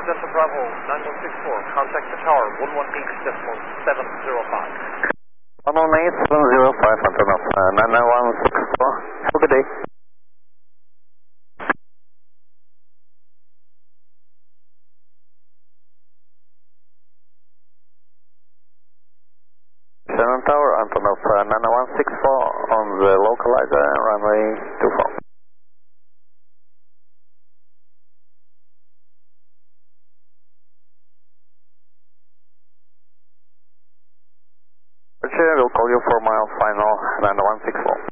Delta Bravo 9164, contact the tower 118.705. 118.705, antenna 9164. Have a good day. Shannon Tower, Antonov 9164 on the localizer, runway 24. Roger, we'll call you for mile final 9164.